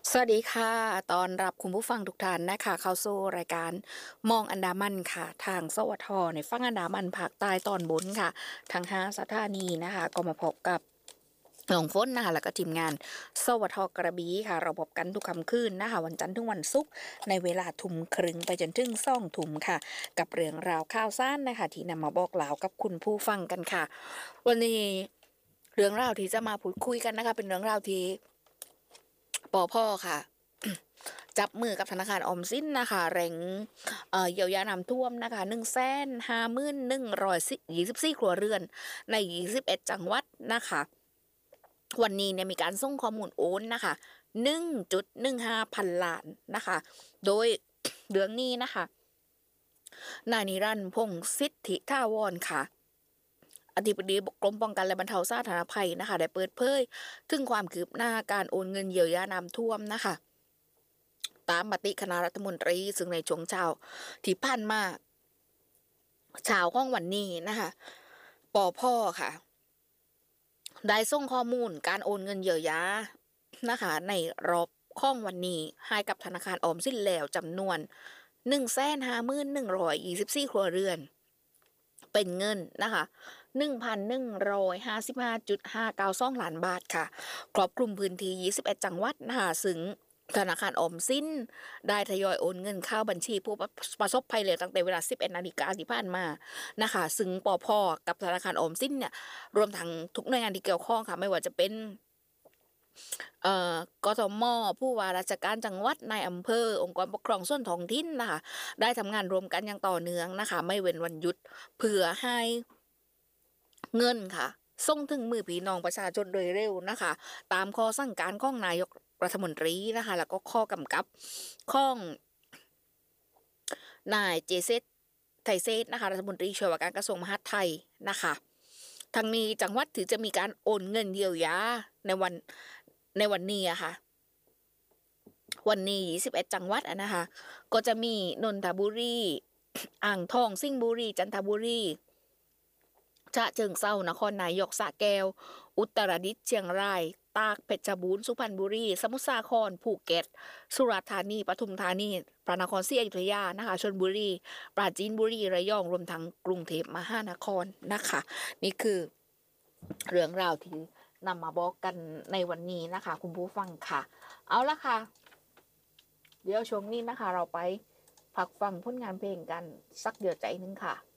สวัสดีค่ะตอนรับคุณผู้ฟังทุกท่านนะคะเข้าสู่รายการมองอันดามันค่ะทางสวทในฝั่งอันดามันภาคใต้ตอนบนค่ะทั้ง5สถานีนะคะก็มาพบกับหลวงฝนนะคะแล้วก็ทีมงานสวทกระบี่ค่ะเราพบกันทุกค่ำคืนนะคะวันจันทร์ถึงวันศุกร์ในเวลาทุ่มครึ่งไปจนถึง2 ทุ่มค่ะกับเรื่องราวข่าวสารนะคะที่นำมาบอกเล่ากับคุณผู้ฟังกันค่ะวันนี้เรื่องราวที่จะมาพูดคุยกันนะคะเป็นเรื่องราวที่ปอพ่อค่ะ จับมือกับธนาคารออมสินนะคะแรงเยียวยาน้ำท่วมนะคะ150,124ครัวเรือนใน21 จังหวัดนะคะวันนี้เนี่ยมีการส่งข้อมูลโอนนะคะ1.15 พันล้านนะคะโดยเรื่องนี้นะคะนายนิรันดร์พงษ์สิทธิถาวรค่ะอธิบดีกรมป้องกันและบรรเทาสาธารณภัยนะคะได้เปิดเผยถึงความคืบหน้าการโอนเงินเยียวยาน้ำท่วมนะคะ ตามมติคณะรัฐมนตรีซึ่งในช่วงเช้าที่ผ่านมาเช้าของวันนี้นะคะปอพ่อค่ะได้ส่งข้อมูลการโอนเงินเยียวยานะคะในรอบของวันนี้ให้กับธนาคารออมสินแล้วจำนวน150,124ครัวเรือนเป็นเงินนะคะ1,155.592 ล้านบาทค่ะครอบคลุมพื้นที่21 จังหวัดนะคะซึ่งธนาคารออมสินได้ทยอยโอนเงินเข้าบัญชีผู้ประสบภัยแล้วตั้งแต่เวลา11นาฬิกาที่ผ่านมานะคะซึ่งปพกับธนาคารออมสินเนี่ยรวมทั้งทุกหน่วยงานที่เกี่ยวข้องค่ะไม่ว่าจะเป็นเอ่อกทมผู้ว่าราชการจังหวัดนายอำเภอองค์กรปกครองส่วนท้องถิ่นนะคะได้ทำงานรวมกันอย่างต่อเนื่องนะคะไม่เว้นวันหยุดเพื่อให้เงินค่ะส่งถึงมือพี่น้องประชาชนโดยเร็วนะคะตามข้อสั่งการของนายกรัฐมนตรีนะคะแล้วก็ข้อกำกับของนายเจเซตไทเซตนะคะรัฐมนตรีช่วยว่าการกระทรวงมหาดไทยนะคะทางนี้จังหวัดถือจะมีการโอนเงินเยียวยาในวันในวันนี้อะค่ะ วันนี้21 จังหวัดอะนะคะก็จะมีนนทบุรีอ่างทองสิงห์บุรีจันทบุรีฉะเชิงเทรานครนายกสระแก้วอุตรดิตถ์เชียงรายตากเพชรบูรณ์สุพรรณบุรีสมุทรสาครภูเก็ตสุราษฎร์ธานีปทุมธานีพระนครศรีอยุธยานะคะชลบุรีปราจีนบุรีระยองรวมทั้งกรุงเทพมหานครนะคะนี่คือเรื่องราวที่นำมาบอกกันในวันนี้นะคะคุณผู้ฟังค่ะเอาละค่ะ เดี๋ยวช่วงนี้นะคะเราไปพักฟังผลงานเพลงกันสักเดียวใจนึงค่ะ